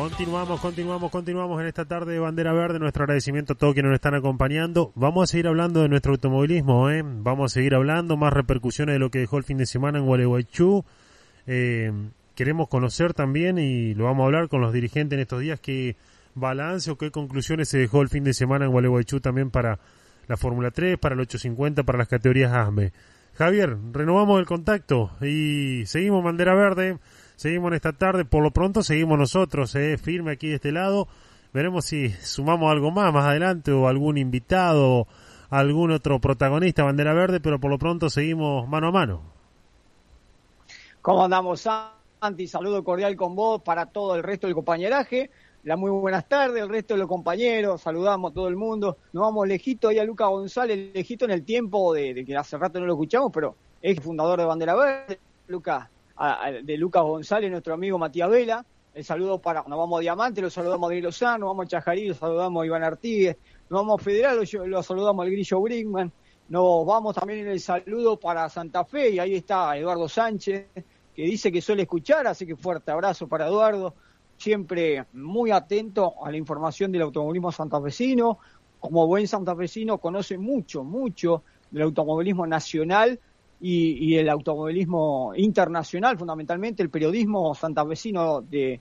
Continuamos en esta tarde de Bandera Verde. Nuestro agradecimiento a todos quienes nos están acompañando. Vamos a seguir hablando de nuestro automovilismo, Vamos a seguir hablando, más repercusiones de lo que dejó el fin de semana en Gualeguaychú. Queremos conocer también, y lo vamos a hablar con los dirigentes en estos días, qué balance o qué conclusiones se dejó el fin de semana en Gualeguaychú también para la Fórmula 3, para el 850, para las categorías ASME. Javier, renovamos el contacto y seguimos Bandera Verde. Seguimos en esta tarde, por lo pronto seguimos nosotros, firme aquí de este lado. Veremos si sumamos algo más adelante, o algún invitado, algún otro protagonista Bandera Verde, pero por lo pronto seguimos mano a mano. ¿Cómo andamos, Santi? Saludo cordial con vos para todo el resto del compañeraje. Muy buenas tardes, el resto de los compañeros, saludamos a todo el mundo. Nos vamos lejito ahí a Lucas González, lejito en el tiempo de que hace rato no lo escuchamos, pero es fundador de Bandera Verde, de Lucas González, nuestro amigo Matías Vela. El saludo nos vamos a Diamante, lo saludamos a Adrián Lozano, nos vamos a Chajarí, lo saludamos a Iván Artigues, nos vamos a Federal, lo saludamos al Grillo Brinkman, nos vamos también en el saludo para Santa Fe, y ahí está Eduardo Sánchez, que dice que suele escuchar, así que fuerte abrazo para Eduardo, siempre muy atento a la información del automovilismo santafesino. Como buen santafesino conoce mucho del automovilismo nacional y el automovilismo internacional, fundamentalmente el periodismo santafesino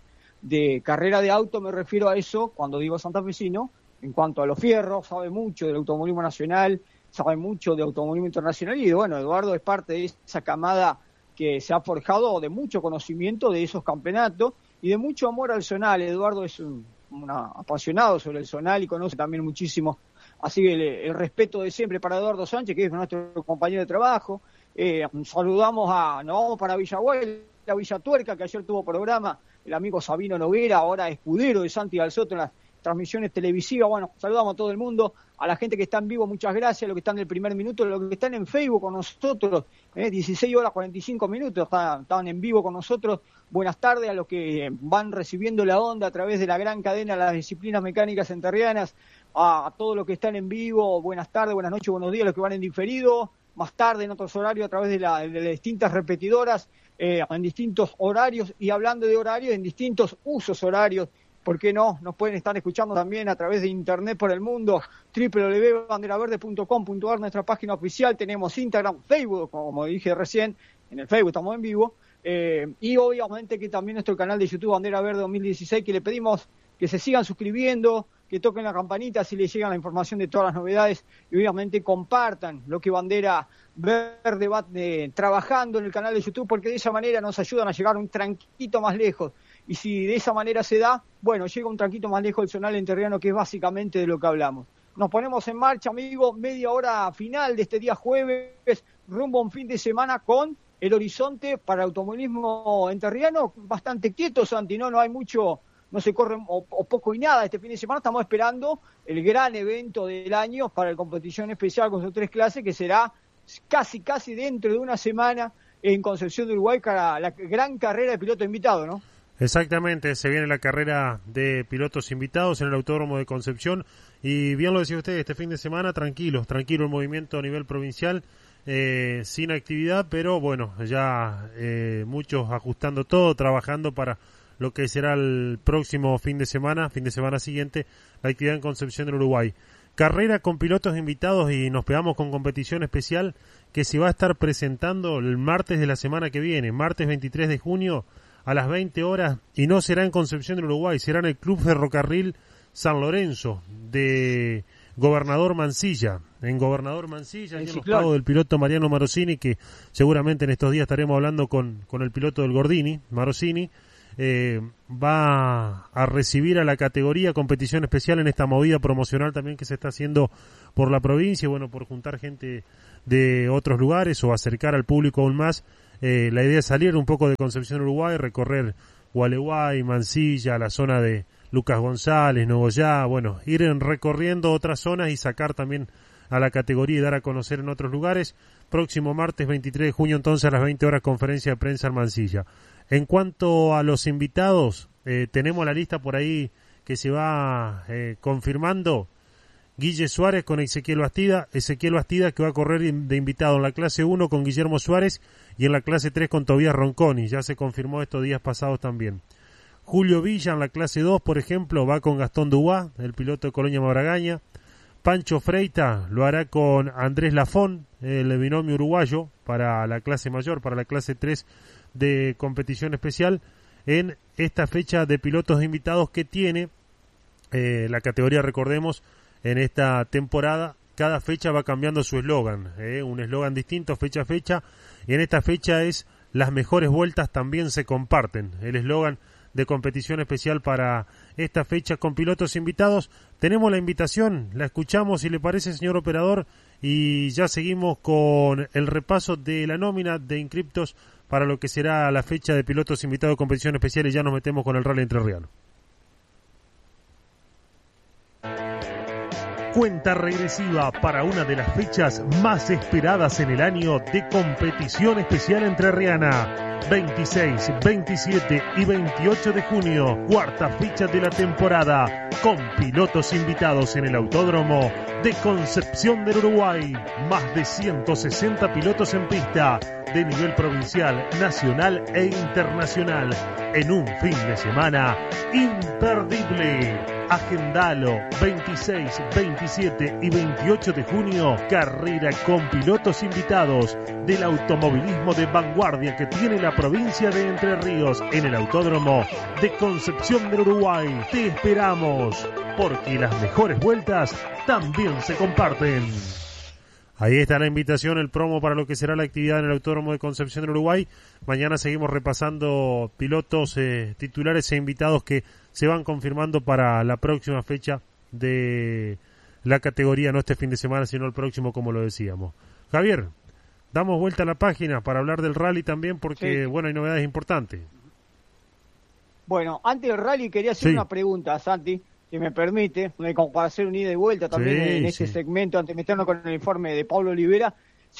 de carrera de auto, me refiero a eso cuando digo santafesino, en cuanto a los fierros, sabe mucho del automovilismo nacional, sabe mucho de automovilismo internacional, y bueno, Eduardo es parte de esa camada que se ha forjado de mucho conocimiento de esos campeonatos y de mucho amor al zonal. Eduardo es un apasionado sobre el zonal y conoce también muchísimo, así que el respeto de siempre para Eduardo Sánchez, que es nuestro compañero de trabajo. Saludamos nos vamos para Villahuel, la Villa Tuerca, que ayer tuvo programa el amigo Sabino Noguera, ahora escudero de Santi Galzoto en las transmisiones televisivas. Bueno, saludamos a todo el mundo, a la gente que está en vivo, muchas gracias, a los que están en el primer minuto, a los que están en Facebook con nosotros, 16 horas 45 minutos, estaban en vivo con nosotros. Buenas tardes a los que van recibiendo la onda a través de la gran cadena de las disciplinas mecánicas entrerrianas, a todos los que están en vivo, buenas tardes, buenas noches, buenos días, a los que van en diferido, más tarde en otros horarios a través de las distintas repetidoras, en distintos horarios, y hablando de horarios, en distintos usos horarios. ¿Por qué no? Nos pueden estar escuchando también a través de internet por el mundo, www.banderaverde.com.ar, nuestra página oficial. Tenemos Instagram, Facebook, como dije recién, en el Facebook estamos en vivo, y obviamente que también nuestro canal de YouTube Bandera Verde 2016, que le pedimos que se sigan suscribiendo, que toquen la campanita si les llega la información de todas las novedades, y obviamente compartan lo que Bandera Verde va trabajando en el canal de YouTube, porque de esa manera nos ayudan a llegar un tranquito más lejos. Y si de esa manera se da, bueno, llega un tranquito más lejos el zonal entrerriano, que es básicamente de lo que hablamos. Nos ponemos en marcha, amigo, media hora final de este día jueves, rumbo a un fin de semana con el horizonte para el automovilismo entrerriano bastante quieto, Santi, no hay mucho, no se corre o poco y nada este fin de semana. Estamos esperando el gran evento del año para la competición especial con sus 3 clases, que será casi dentro de una semana en Concepción de Uruguay, para la gran carrera de piloto invitado, ¿no? Exactamente, se viene la carrera de pilotos invitados en el Autódromo de Concepción, y bien lo decía usted, este fin de semana tranquilo el movimiento a nivel provincial, sin actividad, pero bueno, ya muchos ajustando todo, trabajando para lo que será el próximo fin de semana siguiente, la actividad en Concepción del Uruguay. Carrera con pilotos invitados, y nos pegamos con competición especial que se va a estar presentando el martes de la semana que viene, martes 23 de junio, a las 20 horas, y no será en Concepción del Uruguay, será en el Club Ferrocarril San Lorenzo de Gobernador Mansilla, en los pagos del piloto Mariano Marosini, que seguramente en estos días estaremos hablando con el piloto del Gordini, Marosini. Va a recibir a la categoría competición especial en esta movida promocional también que se está haciendo por la provincia, bueno, por juntar gente de otros lugares o acercar al público aún más. La idea es salir un poco de Concepción Uruguay, recorrer Gualeguay, Mansilla, la zona de Lucas González, Nogoyá, bueno, ir recorriendo otras zonas y sacar también a la categoría y dar a conocer en otros lugares. Próximo martes 23 de junio, entonces a las 20 horas, conferencia de prensa en Mansilla. En cuanto a los invitados, tenemos la lista por ahí que se va confirmando. Guille Suárez con Ezequiel Bastida que va a correr de invitado en la clase 1 con Guillermo Suárez y en la clase 3 con Tobías Ronconi, ya se confirmó estos días pasados también. Julio Villa en la clase 2, por ejemplo, va con Gastón Dubois, el piloto de Colonia Mabragaña. Pancho Freita lo hará con Andrés Lafón, el binomio uruguayo, para la clase mayor, para la clase 3 de competición especial, en esta fecha de pilotos invitados que tiene la categoría. Recordemos, en esta temporada cada fecha va cambiando su eslogan, un eslogan distinto fecha a fecha, y en esta fecha es las mejores vueltas también se comparten, el eslogan de competición especial para esta fecha con pilotos invitados. Tenemos la invitación, la escuchamos si le parece, señor operador, y ya seguimos con el repaso de la nómina de inscriptos para lo que será la fecha de pilotos invitados de competición especial, y ya nos metemos con el Rally Entrerriano. Cuenta regresiva para una de las fechas más esperadas en el año de competición especial entrerriana. 26, 27 y 28 de junio, cuarta fecha de la temporada, con pilotos invitados en el Autódromo de Concepción del Uruguay. Más de 160 pilotos en pista, de nivel provincial, nacional e internacional, en un fin de semana imperdible. Agendalo, 26, 27 y 28 de junio, carrera con pilotos invitados del automovilismo de vanguardia que tiene la provincia de Entre Ríos en el Autódromo de Concepción del Uruguay. Te esperamos, porque las mejores vueltas también se comparten. Ahí está la invitación, el promo para lo que será la actividad en el Autódromo de Concepción del Uruguay. Mañana seguimos repasando pilotos titulares e invitados que se van confirmando para la próxima fecha de la categoría, no este fin de semana, sino el próximo, como lo decíamos. Javier, damos vuelta a la página para hablar del rally también, porque, bueno, hay novedades importantes. Bueno, antes del rally quería hacer una pregunta, Santi, si me permite, como para hacer un ida y vuelta también en este segmento, antes de meternos con el informe de Pablo Olivera.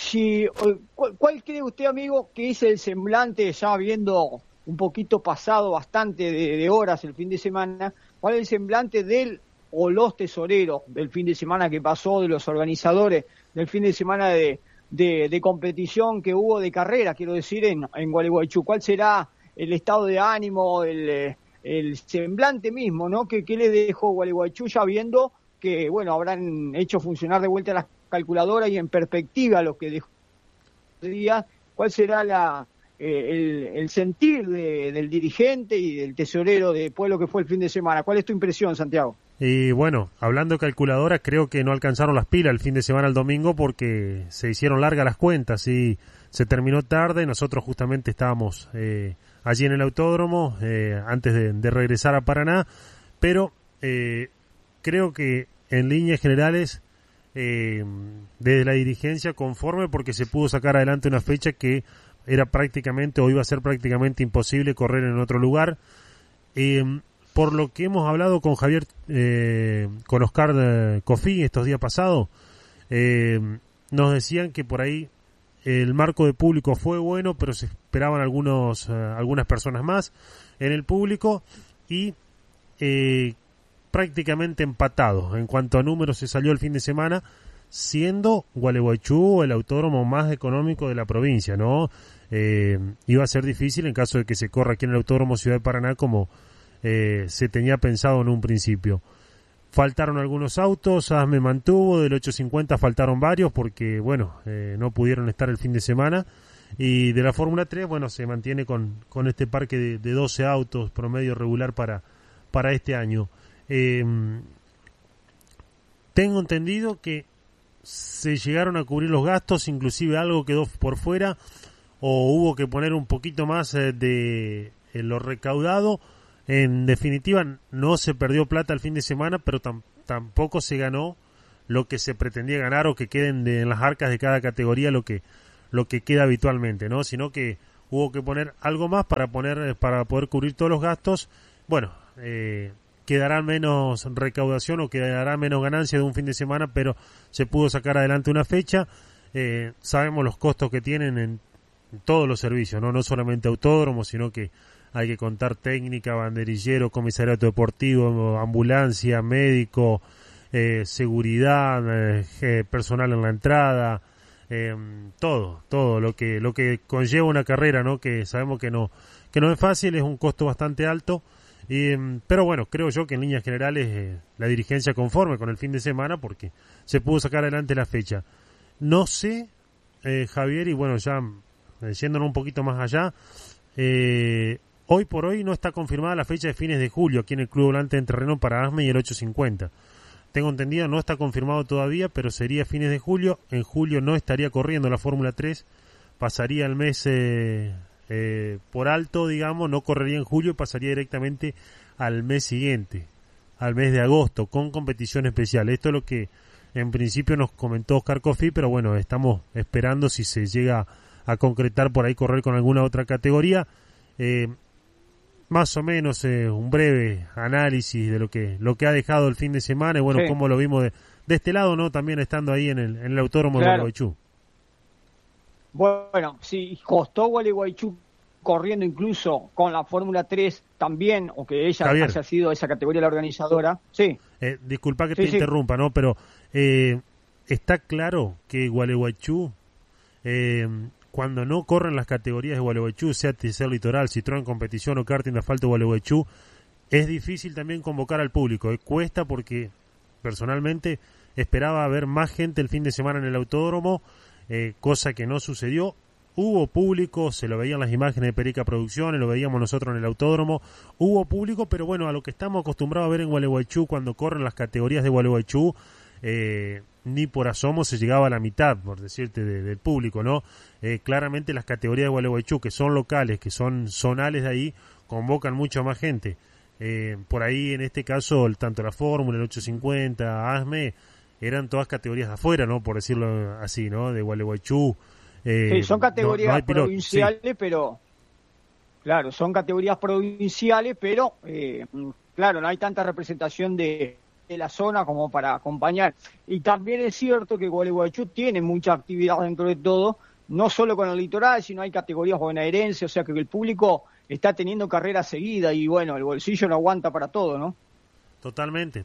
¿Cuál cree usted, amigo, que es el semblante, ya viendo un poquito pasado bastante de horas el fin de semana, cuál es el semblante del o los tesoreros del fin de semana que pasó, de los organizadores del fin de semana de competición que hubo de carrera, quiero decir, en Gualeguaychú? ¿Cuál será el estado de ánimo, el semblante mismo, ¿no? ¿Qué le dejó Gualeguaychú, ya viendo que, bueno, habrán hecho funcionar de vuelta las calculadoras y en perspectiva lo que dejó día? ¿Cuál será el sentir del dirigente y del tesorero de Pueblo que fue el fin de semana? ¿Cuál es tu impresión, Santiago? Y bueno, hablando de calculadoras, creo que no alcanzaron las pilas el fin de semana, el domingo, porque se hicieron largas las cuentas y se terminó tarde. Nosotros justamente estábamos allí en el autódromo antes de regresar a Paraná, pero creo que en líneas generales desde la dirigencia conforme, porque se pudo sacar adelante una fecha que era prácticamente, o iba a ser prácticamente imposible correr en otro lugar. Por lo que hemos hablado con Javier, con Oscar Cofí estos días pasados, nos decían que por ahí el marco de público fue bueno, pero se esperaban algunas personas más en el público, y prácticamente empatado en cuanto a números se salió el fin de semana, siendo Gualeguaychú el autódromo más económico de la provincia, ¿no? Iba a ser difícil en caso de que se corra aquí en el Autódromo Ciudad de Paraná como se tenía pensado en un principio. Faltaron algunos autos, ASME mantuvo, del 850 faltaron varios porque, bueno, no pudieron estar el fin de semana. Y de la Fórmula 3, bueno, se mantiene con este parque de 12 autos promedio regular para este año. Tengo entendido que se llegaron a cubrir los gastos, inclusive algo quedó por fuera, o hubo que poner un poquito más de lo recaudado. En definitiva, no se perdió plata el fin de semana, pero tampoco se ganó lo que se pretendía ganar, o que queden en las arcas de cada categoría lo que queda habitualmente, ¿no? Sino que hubo que poner algo más para poder cubrir todos los gastos. Bueno, quedará menos recaudación o quedará menos ganancia de un fin de semana, pero se pudo sacar adelante una fecha. Sabemos los costos que tienen en todos los servicios, no solamente autódromos, sino que hay que contar técnica, banderillero, comisariato deportivo, ambulancia, médico, seguridad, personal en la entrada, todo lo que conlleva una carrera, ¿no? Que sabemos que no es fácil, es un costo bastante alto. Pero bueno, creo yo que en líneas generales la dirigencia conforme con el fin de semana porque se pudo sacar adelante la fecha. No sé, Javier, y bueno, ya yéndonos un poquito más allá, hoy por hoy no está confirmada la fecha de fines de julio aquí en el Club Volante en terreno para ASME y el 850. Tengo entendido, no está confirmado todavía, pero sería fines de julio. En julio no estaría corriendo la Fórmula 3, pasaría el mes por alto, digamos, no correría en julio, pasaría directamente al mes siguiente, al mes de agosto, con competición especial. Esto es lo que en principio nos comentó Oscar Coffey, pero bueno, estamos esperando si se llega a concretar por ahí correr con alguna otra categoría. Más o menos un breve análisis de lo que ha dejado el fin de semana y bueno, cómo lo vimos de este lado, ¿no? También estando ahí en el Autódromo de Gualeguaychú. Bueno, sí, costó Gualeguaychú corriendo incluso con la Fórmula 3 también, o que ella Javier, haya sido esa categoría la organizadora. Sí. Disculpa que te interrumpa, ¿no? Pero está claro que Gualeguaychú, cuando no corren las categorías de Gualeguaychú, sea TC Litoral, Citroën Competición o Karting de Asfalto Gualeguaychú, es difícil también convocar al público. Cuesta porque personalmente esperaba ver más gente el fin de semana en el autódromo, cosa que no sucedió. Hubo público, se lo veían las imágenes de Perica Producciones, lo veíamos nosotros en el autódromo, hubo público, pero bueno, a lo que estamos acostumbrados a ver en Gualeguaychú cuando corren las categorías de Gualeguaychú, ni por asomo se llegaba a la mitad, por decirte, del público, ¿no? Claramente las categorías de Gualeguaychú, que son locales, que son zonales de ahí, convocan mucha más gente. Por ahí, en este caso, tanto la Fórmula, el 850, ASME, eran todas categorías de afuera, ¿no? Por decirlo así, ¿no? De Gualeguaychú. Sí, son categorías provinciales, sí. Pero claro, son categorías provinciales, pero claro, no hay tanta representación de la zona como para acompañar. Y también es cierto que Gualeguaychú tiene mucha actividad dentro de todo, no solo con el litoral, sino hay categorías bonaerenses, o sea que el público está teniendo carrera seguida y bueno, el bolsillo no aguanta para todo, ¿no? Totalmente.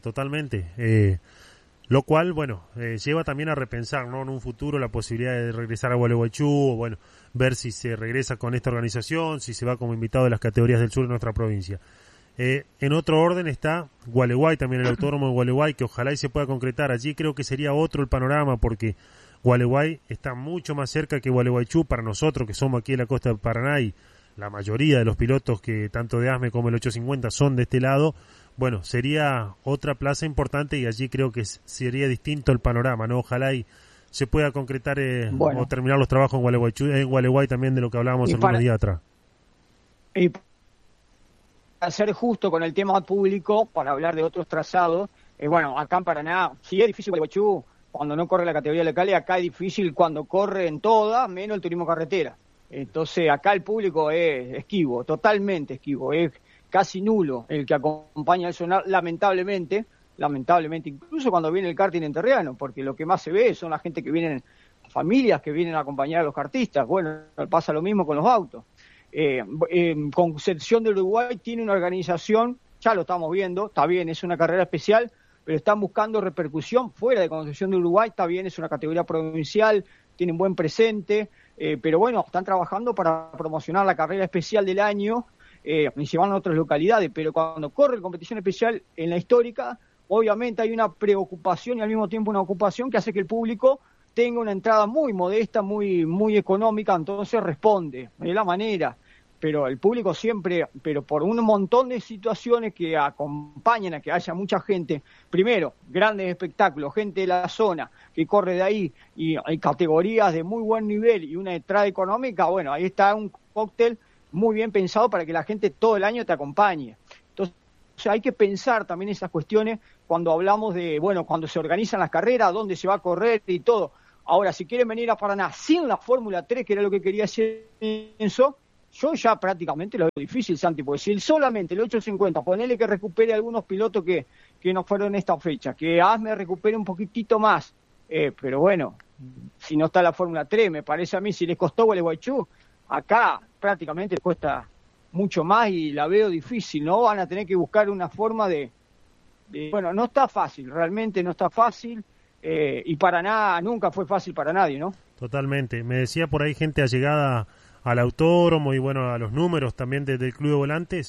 Lo cual, bueno, lleva también a repensar, ¿no? En un futuro la posibilidad de regresar a Gualeguaychú, o bueno, ver si se regresa con esta organización, si se va como invitado de las categorías del sur de nuestra provincia. En otro orden está Gualeguay, también el autódromo de Gualeguay, que ojalá y se pueda concretar. Allí creo que sería otro el panorama, porque Gualeguay está mucho más cerca que Gualeguaychú para nosotros, que somos aquí en la costa de Paraná, y la mayoría de los pilotos que tanto de ASME como el 850 son de este lado. Bueno, sería otra plaza importante y allí creo que sería distinto el panorama, ¿no? Ojalá y se pueda concretar o terminar los trabajos en Gualeguay también, de lo que hablábamos algunos días atrás. Y para ser justo con el tema público, para hablar de otros trazados, bueno, acá en Paraná, sí es difícil Gualeguaychú cuando no corre la categoría local, y acá es difícil cuando corre en todas, menos el turismo carretera. Entonces acá el público es esquivo, totalmente esquivo, es casi nulo el que acompaña al sonar, lamentablemente, incluso cuando viene el karting enterriano, porque lo que más se ve son la gente que vienen, familias que vienen a acompañar a los kartistas. Bueno, pasa lo mismo con los autos. Concepción de Uruguay tiene una organización, ya lo estamos viendo, está bien, es una carrera especial, pero están buscando repercusión fuera de Concepción de Uruguay, está bien, es una categoría provincial, tienen buen presente, pero bueno, están trabajando para promocionar la carrera especial del año, y llevarlo a otras localidades, pero cuando corre la competición especial en la histórica, obviamente hay una preocupación y al mismo tiempo una ocupación que hace que el público tenga una entrada muy modesta, muy económica, entonces responde de la manera, pero el público siempre, pero por un montón de situaciones que acompañan a que haya mucha gente, primero, grandes espectáculos, gente de la zona que corre de ahí, y hay categorías de muy buen nivel y una entrada económica, bueno, ahí está un cóctel muy bien pensado para que la gente todo el año te acompañe. Entonces hay que pensar también esas cuestiones cuando hablamos de, bueno, cuando se organizan las carreras, dónde se va a correr y todo. Ahora, si quieren venir a Paraná sin la Fórmula 3, que era lo que quería hacer eso, yo ya prácticamente lo veo difícil, Santi, porque si solamente el 850, ponele que recupere algunos pilotos que no fueron en esta fecha, que ASME recupere un poquitito más, pero bueno, si no está la Fórmula 3, me parece a mí, si les costó Gualeguaychú, acá prácticamente cuesta mucho más y la veo difícil, ¿no? Van a tener que buscar una forma de bueno, no está fácil, realmente no está fácil, y para nada, nunca fue fácil para nadie, ¿no? Totalmente. Me decía por ahí gente allegada al autódromo y bueno, a los números también del Club de Volantes,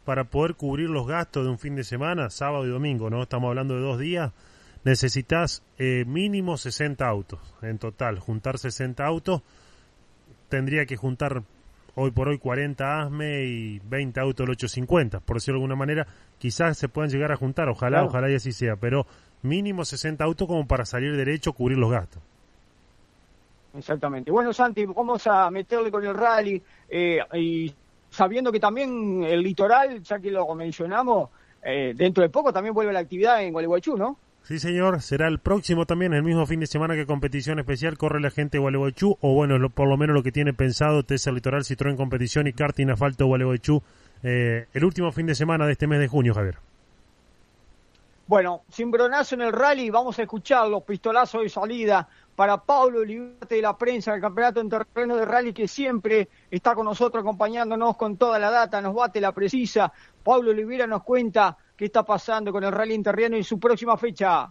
para poder cubrir los gastos de un fin de semana, sábado y domingo, ¿no? Estamos hablando de 2 días. Necesitas mínimo 60 autos en total. Juntar 60 autos, tendría que juntar hoy por hoy 40 ASME y 20 autos del 850, por decirlo de alguna manera. Quizás se puedan llegar a juntar, ojalá y así sea, pero mínimo 60 autos como para salir derecho, cubrir los gastos. Exactamente. Bueno, Santi, vamos a meterle con el rally y sabiendo que también el litoral, ya que lo mencionamos, dentro de poco también vuelve la actividad en Gualeguaychú, ¿no? Sí, señor, será el próximo también, el mismo fin de semana que competición especial, corre la gente de Gualeguaychú, o bueno, por lo menos lo que tiene pensado TESA Litoral, Citroën Competición y Karting Asfalto Gualeguaychú, el último fin de semana de este mes de junio, Javier. Bueno, cimbronazo en el rally, vamos a escuchar los pistolazos de salida para Pablo Olivera de la prensa del Campeonato en Terreno de Rally, que siempre está con nosotros acompañándonos con toda la data, nos bate la precisa. Pablo Olivera nos cuenta qué está pasando con el Rally Interriano y su próxima fecha.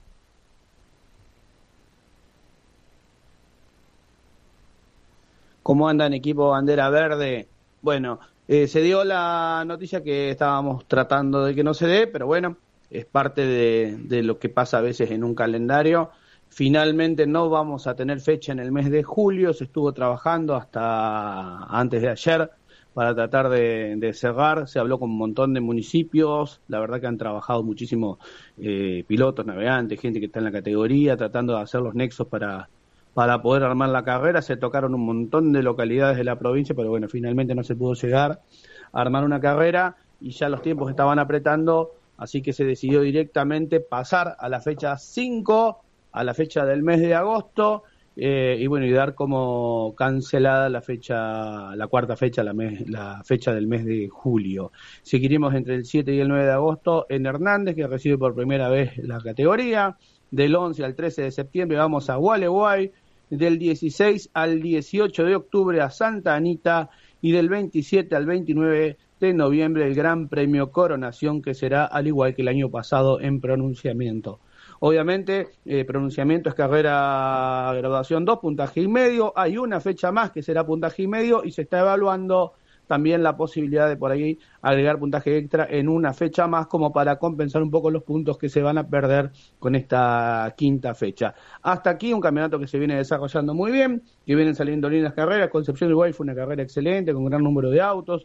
¿Cómo andan, equipo Bandera Verde? Bueno, se dio la noticia que estábamos tratando de que no se dé, pero bueno, es parte de lo que pasa a veces en un calendario. Finalmente no vamos a tener fecha en el mes de julio, se estuvo trabajando hasta antes de ayer para tratar de cerrar, se habló con un montón de municipios, la verdad que han trabajado muchísimo pilotos, navegantes, gente que está en la categoría, tratando de hacer los nexos para poder armar la carrera. Se tocaron un montón de localidades de la provincia, pero bueno, finalmente no se pudo llegar a armar una carrera y ya los tiempos estaban apretando, así que se decidió directamente pasar a la fecha 5, a la fecha del mes de agosto, y bueno, y dar como cancelada la fecha, la cuarta fecha, la fecha del mes de julio. Seguiremos entre el 7 y el 9 de agosto en Hernández, que recibe por primera vez la categoría. Del 11 al 13 de septiembre vamos a Gualeguay, del 16 al 18 de octubre a Santa Anita, y del 27 al 29 de noviembre el Gran Premio Coronación, que será al igual que el año pasado en pronunciamiento. Obviamente, pronunciamiento es carrera graduación 2, puntaje y medio. Hay una fecha más que será puntaje y medio y se está evaluando también la posibilidad de por ahí agregar puntaje extra en una fecha más como para compensar un poco los puntos que se van a perder con esta quinta fecha. Hasta aquí un campeonato que se viene desarrollando muy bien, que vienen saliendo lindas carreras. Concepción del Uruguay fue una carrera excelente con gran número de autos.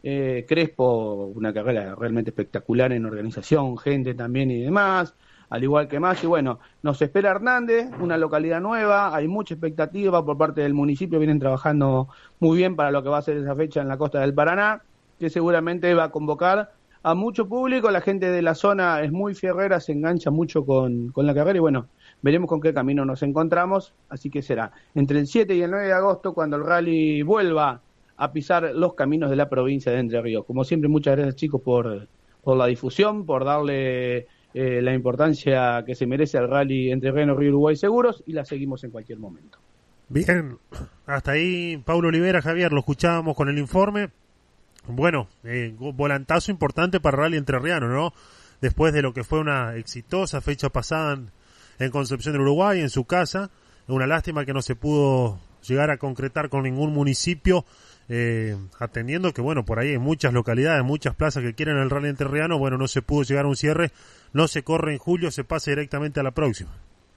Crespo, una carrera realmente espectacular en organización, gente también y demás, al igual que más. Y bueno, nos espera Hernández, una localidad nueva, hay mucha expectativa por parte del municipio, vienen trabajando muy bien para lo que va a ser esa fecha en la costa del Paraná, que seguramente va a convocar a mucho público. La gente de la zona es muy fierrera, se engancha mucho con la carrera y bueno, veremos con qué camino nos encontramos. Así que será entre el 7 y el 9 de agosto cuando el rally vuelva a pisar los caminos de la provincia de Entre Ríos. Como siempre, muchas gracias, chicos, por la difusión, por darle la importancia que se merece al rally Entre Ríos Río Uruguay Seguros, y la seguimos en cualquier momento. Bien, hasta ahí Pablo Olivera, Javier, lo escuchábamos con el informe. Bueno, volantazo importante para Rally Entrerriano, ¿no? Después de lo que fue una exitosa fecha pasada en Concepción del Uruguay, en su casa. Una lástima que no se pudo llegar a concretar con ningún municipio, atendiendo que, bueno, por ahí hay muchas localidades, muchas plazas que quieren el Rally Entrerriano. Bueno, no se pudo llegar a un cierre, no se corre en julio, se pasa directamente a la próxima.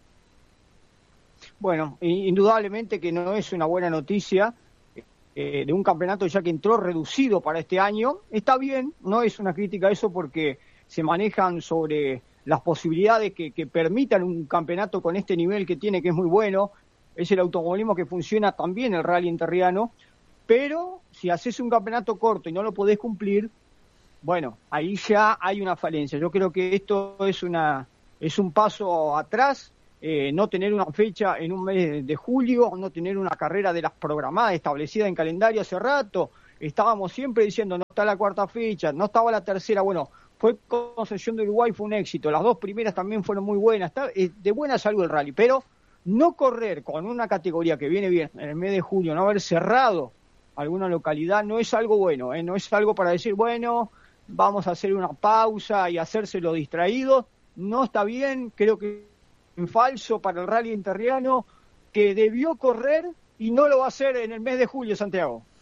Bueno, indudablemente que no es una buena noticia de un campeonato ya que entró reducido para este año. Está bien, no es una crítica a eso porque se manejan sobre las posibilidades que permitan un campeonato con este nivel que tiene, que es muy bueno. Es el automovilismo que funciona también el Rally Entrerriano, pero si haces un campeonato corto y no lo podés cumplir, bueno, ahí ya hay una falencia. Yo creo que esto es un paso atrás. No tener una fecha en un mes de julio, no tener una carrera de las programadas establecida en calendario hace rato. Estábamos siempre diciendo no está la cuarta fecha, no estaba la tercera. Bueno, fue Concepción de Uruguay, fue un éxito, las dos primeras también fueron muy buenas, está de buena salud el rally, pero no correr con una categoría que viene bien en el mes de julio, no haber cerrado alguna localidad, no es algo bueno, no es algo para decir, bueno, vamos a hacer una pausa y hacérselo distraído. No está bien, creo que en falso para el Rally Entrerriano, que debió correr y no lo va a hacer en el mes de julio, Santiago.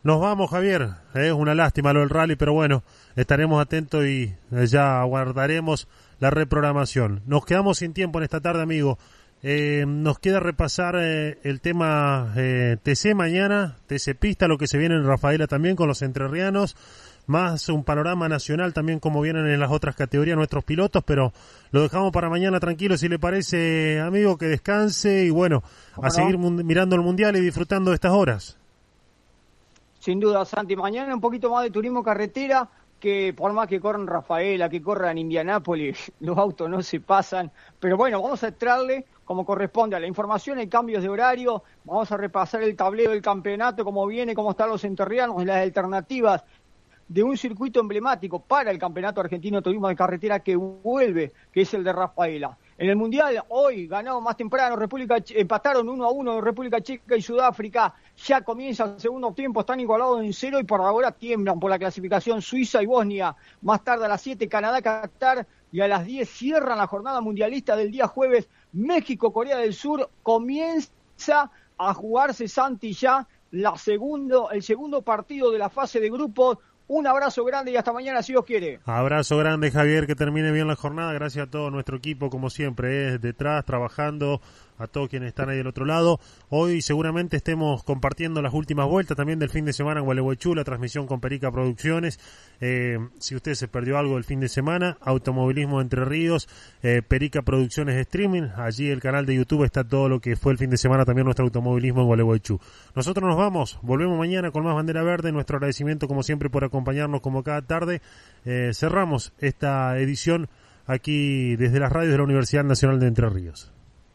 Nos vamos, Javier. Es una lástima lo del rally, pero bueno, estaremos atentos y ya aguardaremos la reprogramación. Nos quedamos sin tiempo en esta tarde, amigo. Nos queda repasar el tema TC mañana, TC Pista, lo que se viene en Rafaela también con los entrerrianos, más un panorama nacional también como vienen en las otras categorías nuestros pilotos, pero lo dejamos para mañana tranquilo, si le parece, amigo, que descanse y bueno, a seguir mirando el Mundial y disfrutando de estas horas. Sin duda, Santi, mañana un poquito más de turismo carretera, que por más que corran Rafaela, que corran Indianápolis, los autos no se pasan, pero bueno, vamos a entrarle como corresponde a la información, hay cambios de horario, vamos a repasar el tablero del campeonato, cómo viene, cómo están los entrerrianos, las alternativas de un circuito emblemático para el Campeonato Argentino de Turismo de Carretera que vuelve, que es el de Rafaela. En el Mundial, hoy, ganado más temprano, empataron 1-1 República Checa y Sudáfrica, ya comienza el segundo tiempo, están igualados en 0 y por ahora tiemblan por la clasificación Suiza y Bosnia. Más tarde a las 7, Canadá, Qatar, y a las 10 cierran la jornada mundialista del día jueves, México, Corea del Sur. Comienza a jugarse, Santi, ya el segundo partido de la fase de grupos. Un abrazo grande y hasta mañana, si Dios quiere. Abrazo grande, Javier, que termine bien la jornada. Gracias a todo nuestro equipo, como siempre, detrás, trabajando, a todos quienes están ahí del otro lado. Hoy seguramente estemos compartiendo las últimas vueltas también del fin de semana en Gualeguaychú, la transmisión con Perica Producciones. Si usted se perdió algo del fin de semana, Automovilismo Entre Ríos, Perica Producciones Streaming, allí el canal de YouTube está todo lo que fue el fin de semana, también nuestro automovilismo en Gualeguaychú. Nosotros nos vamos, volvemos mañana con más Bandera Verde, nuestro agradecimiento como siempre por acompañarnos como cada tarde. Cerramos esta edición aquí desde las radios de la Universidad Nacional de Entre Ríos.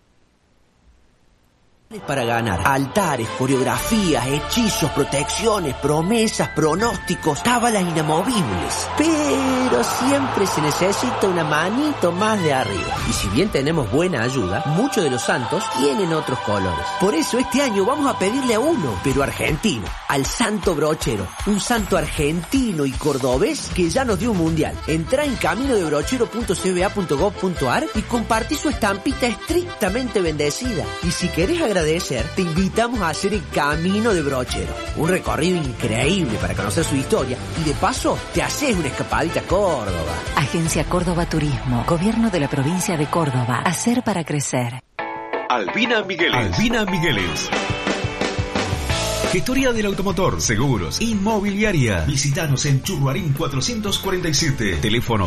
Para ganar, altares, coreografías, hechizos, protecciones, promesas, pronósticos, cábalas inamovibles. Pero siempre se necesita una manito más de arriba. Y si bien tenemos buena ayuda, muchos de los santos tienen otros colores. Por eso este año vamos a pedirle a uno, pero argentino, al Santo Brochero. Un santo argentino y cordobés que ya nos dio un mundial. Entrá en caminodebrochero.cba.gov.ar y compartí su estampita estrictamente bendecida. Y si querés agradecer, te invitamos a hacer el Camino de Brochero, un recorrido increíble para conocer su historia y de paso te haces una escapadita a Córdoba. Agencia Córdoba Turismo, Gobierno de la Provincia de Córdoba. Hacer para crecer. Albina Migueles. Gestoría del automotor, seguros, inmobiliaria. Visítanos en Churruarín 447. Teléfono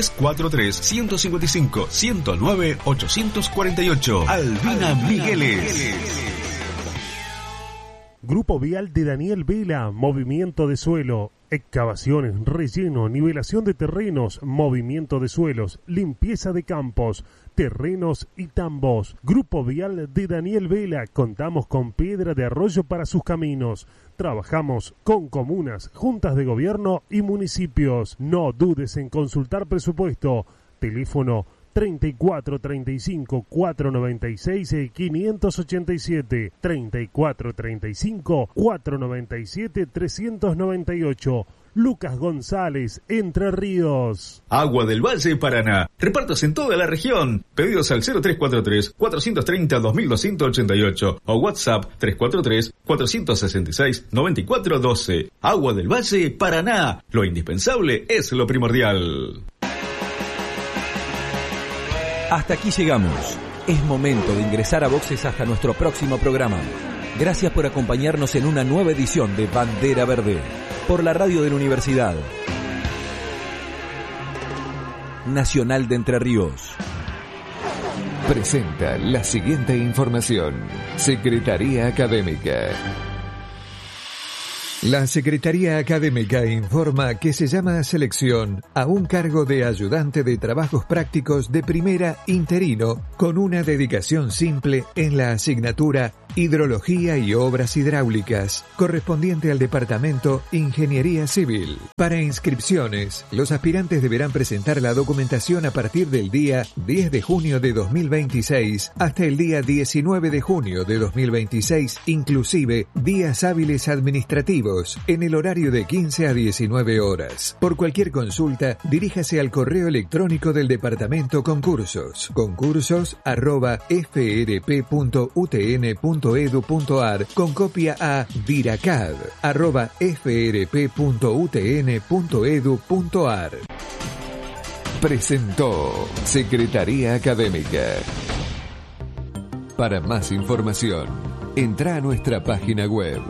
0343-155-109-848. Albina Migueles. Grupo Vial de Daniel Vela, movimiento de suelo, excavaciones, relleno, nivelación de terrenos, movimiento de suelos, limpieza de campos, terrenos y tambos. Grupo Vial de Daniel Vela, contamos con piedra de arroyo para sus caminos. Trabajamos con comunas, juntas de gobierno y municipios. No dudes en consultar presupuesto. Teléfono 34 35 496 587, 34 35 497 398. Lucas González, Entre Ríos. Agua del Valle Paraná. Repartos en toda la región. Pedidos al 0343-430-2288 o WhatsApp 343-466-9412. Agua del Valle Paraná. Lo indispensable es lo primordial. Hasta aquí llegamos. Es momento de ingresar a boxes hasta nuestro próximo programa. Gracias por acompañarnos en una nueva edición de Bandera Verde, por la radio de la Universidad Nacional de Entre Ríos. Presenta la siguiente información. Secretaría Académica. La Secretaría Académica informa que se llama a selección a un cargo de ayudante de trabajos prácticos de primera interino con una dedicación simple en la asignatura Hidrología y Obras Hidráulicas, correspondiente al Departamento Ingeniería Civil. Para inscripciones, los aspirantes deberán presentar la documentación a partir del día 10 de junio de 2026 hasta el día 19 de junio de 2026, inclusive días hábiles administrativos, administrativos en el horario de 15 a 19 horas. Por cualquier consulta, diríjase al correo electrónico del Departamento Concursos, concursos@frp.utn.edu.ar con copia a diracad@frp.utn.edu.ar. Presentó Secretaría Académica. Para más información, entra a nuestra página web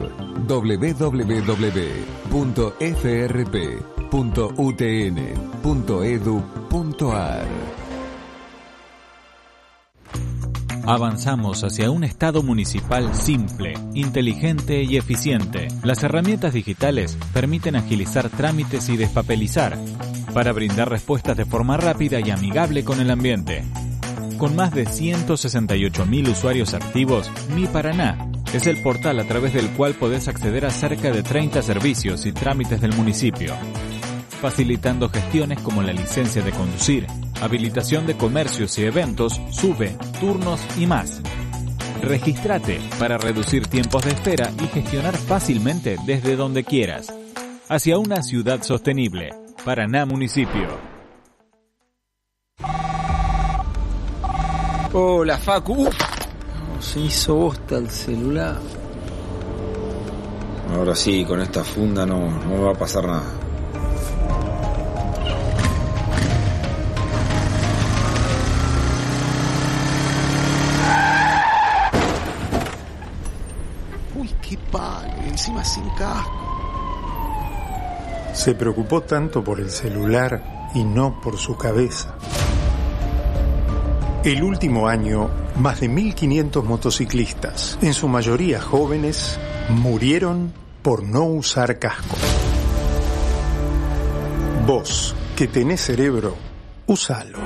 www.frp.utn.edu.ar. Avanzamos hacia un Estado municipal simple, inteligente y eficiente. Las herramientas digitales permiten agilizar trámites y despapelizar para brindar respuestas de forma rápida y amigable con el ambiente. Con más de 168.000 usuarios activos, Mi Paraná es el portal a través del cual podés acceder a cerca de 30 servicios y trámites del municipio, facilitando gestiones como la licencia de conducir, habilitación de comercios y eventos, SUBE, turnos y más. Regístrate para reducir tiempos de espera y gestionar fácilmente desde donde quieras. Hacia una ciudad sostenible. Paraná Municipio. Hola, Facu. Se hizo bosta el celular. Ahora sí, con esta funda no me va a pasar nada. Uy, qué pague, encima sin casco. Se preocupó tanto por el celular y no por su cabeza. El último año, más de 1.500 motociclistas, en su mayoría jóvenes, murieron por no usar casco. Vos, que tenés cerebro, úsalo.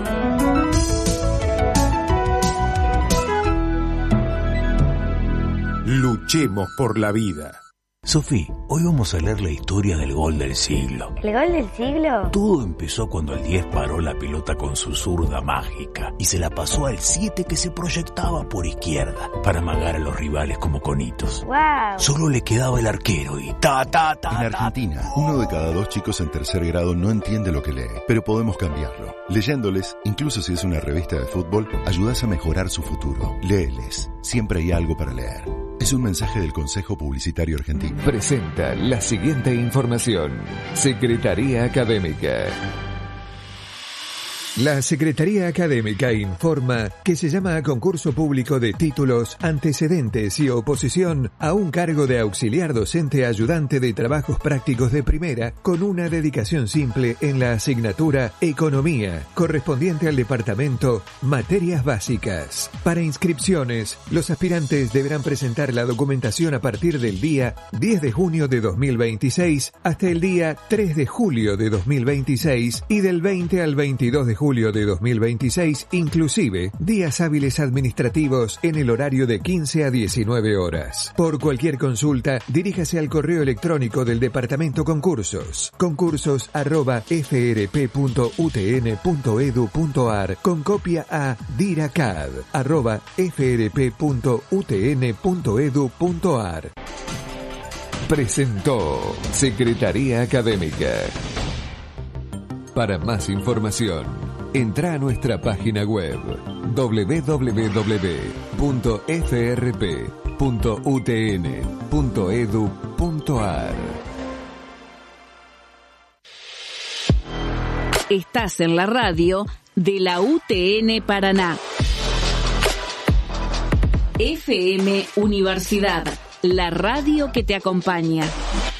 Luchemos por la vida. Sofi, hoy vamos a leer la historia del gol del siglo. ¿El gol del siglo? Todo empezó cuando el 10 paró la pelota con su zurda mágica y se la pasó al 7 que se proyectaba por izquierda para amagar a los rivales como conitos. ¡Wow! Solo le quedaba el arquero y ta. En Argentina, 1 de cada 2 chicos en tercer grado no entiende lo que lee, pero podemos cambiarlo. Leyéndoles, incluso si es una revista de fútbol, ayudas a mejorar su futuro. Léeles, siempre hay algo para leer. Es un mensaje del Consejo Publicitario Argentino. Presenta la siguiente información. Secretaría Académica. La Secretaría Académica informa que se llama a concurso público de títulos, antecedentes y oposición a un cargo de auxiliar docente ayudante de trabajos prácticos de primera con una dedicación simple en la asignatura Economía, correspondiente al departamento Materias Básicas. Para inscripciones, los aspirantes deberán presentar la documentación a partir del día 10 de junio de 2026 hasta el día 3 de julio de 2026 y del 20 al 22 de julio de 2026, inclusive días hábiles administrativos en el horario de 15 a 19 horas. Por cualquier consulta, diríjase al correo electrónico del Departamento Concursos, concursos@frp.utn.edu.ar con copia a diracad@frp.utn.edu.ar. Presentó Secretaría Académica. Para más información, entra a nuestra página web www.frp.utn.edu.ar. Estás en la radio de la UTN Paraná. FM Universidad, la radio que te acompaña.